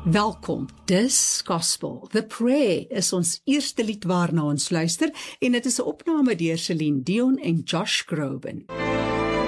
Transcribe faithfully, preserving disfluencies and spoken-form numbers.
Welkom, dis Gospel. The Prayer is ons eerste lied waarna ons luister en dit is 'n opname deur Celine Dion en Josh Groban.